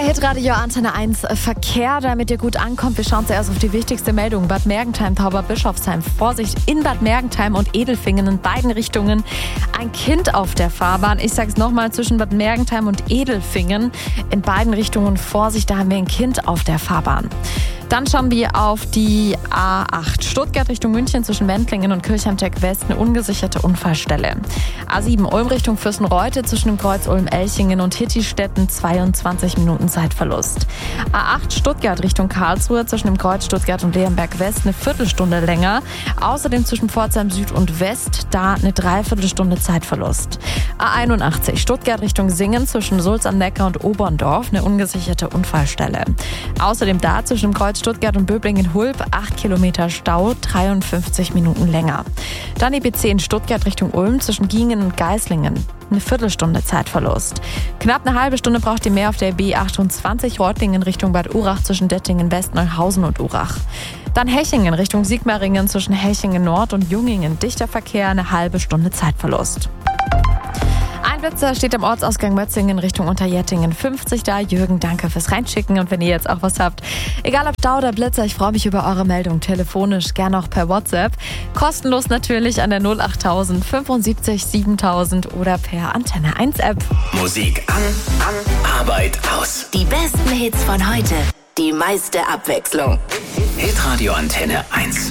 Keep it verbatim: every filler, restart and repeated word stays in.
Hitradio Antenne eins Verkehr, damit ihr gut ankommt. Wir schauen zuerst auf die wichtigste Meldung. Bad Mergentheim, Tauberbischofsheim. Vorsicht, in Bad Mergentheim und Edelfingen in beiden Richtungen ein Kind auf der Fahrbahn. Ich sag's nochmal, zwischen Bad Mergentheim und Edelfingen in beiden Richtungen Vorsicht, da haben wir ein Kind auf der Fahrbahn. Dann schauen wir auf die A acht. Stuttgart Richtung München zwischen Wendlingen und Kirchheimteck West eine ungesicherte Unfallstelle. A sieben Ulm Richtung Fürstenreute zwischen dem Kreuz Ulm-Elchingen und Hittistetten zweiundzwanzig Minuten Zeitverlust. A acht Stuttgart Richtung Karlsruhe zwischen dem Kreuz Stuttgart und Leonberg West eine Viertelstunde länger. Außerdem zwischen Pforzheim Süd und West da eine Dreiviertelstunde Zeitverlust. A einundachtzig Stuttgart Richtung Singen zwischen Sulz am Neckar und Oberndorf eine ungesicherte Unfallstelle. Außerdem da zwischen dem Kreuz Stuttgart und Böblingen-Hulb acht Kilometer Stau, dreiundfünfzig Minuten länger. Dann die B zehn Stuttgart Richtung Ulm zwischen Giengen und Geislingen. Eine Viertelstunde Zeitverlust. Knapp eine halbe Stunde braucht ihr mehr auf der B achtundzwanzig Reutlingen Richtung Bad Urach zwischen Dettingen West, Neuhausen und Urach. Dann Hechingen Richtung Sigmaringen zwischen Hechingen Nord und Jungingen. Dichter Verkehr, eine halbe Stunde Zeitverlust. Ein Blitzer steht am Ortsausgang Mötzingen Richtung Unterjettingen fünfzig da. Jürgen, danke fürs Reinschicken. Und wenn ihr jetzt auch was habt, egal ob Stau oder Blitzer, ich freue mich über eure Meldung. Telefonisch, gerne auch per WhatsApp. Kostenlos natürlich an der null achttausend fünfundsiebzig siebentausend oder per Antenne eins App. Musik an, an, Arbeit aus. Die besten Hits von heute. Die meiste Abwechslung. Hitradio Antenne eins.